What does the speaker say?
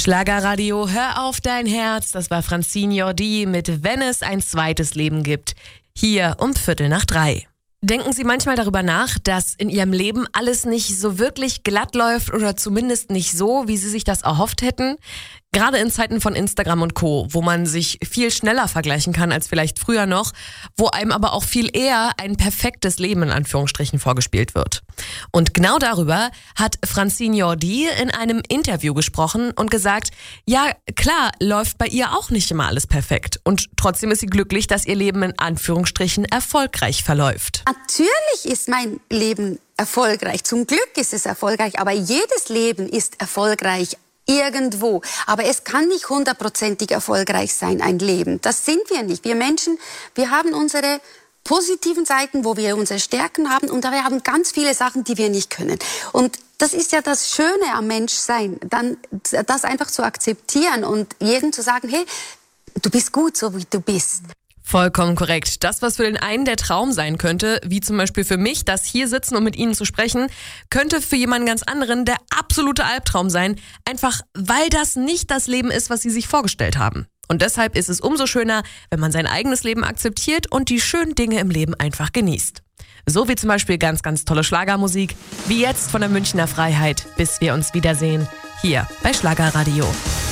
Schlagerradio, hör auf dein Herz. Das war Francine Jordi mit Wenn es ein zweites Leben gibt. Hier um 2:45. Denken Sie manchmal darüber nach, dass in Ihrem Leben alles nicht so wirklich glatt läuft oder zumindest nicht so, wie Sie sich das erhofft hätten? Gerade in Zeiten von Instagram und Co., wo man sich viel schneller vergleichen kann als vielleicht früher noch, wo einem aber auch viel eher ein perfektes Leben in Anführungsstrichen vorgespielt wird. Und genau darüber hat Francine Jordi in einem Interview gesprochen und gesagt, ja klar, läuft bei ihr auch nicht immer alles perfekt. Und trotzdem ist sie glücklich, dass ihr Leben in Anführungsstrichen erfolgreich verläuft. Natürlich ist mein Leben erfolgreich. Zum Glück ist es erfolgreich. Aber jedes Leben ist erfolgreich. Irgendwo. Aber es kann nicht 100%ig erfolgreich sein, ein Leben. Das sind wir nicht. Wir Menschen, wir haben unsere positiven Seiten, wo wir unsere Stärken haben, und wir haben ganz viele Sachen, die wir nicht können. Und das ist ja das Schöne am Menschsein, dann das einfach zu akzeptieren und jedem zu sagen, hey, du bist gut, so wie du bist. Vollkommen korrekt. Das, was für den einen der Traum sein könnte, wie zum Beispiel für mich, das hier sitzen und mit Ihnen zu sprechen, könnte für jemanden ganz anderen der absolute Albtraum sein, einfach weil das nicht das Leben ist, was Sie sich vorgestellt haben. Und deshalb ist es umso schöner, wenn man sein eigenes Leben akzeptiert und die schönen Dinge im Leben einfach genießt. So wie zum Beispiel ganz, ganz tolle Schlagermusik, wie jetzt von der Münchner Freiheit, bis wir uns wiedersehen, hier bei Schlagerradio.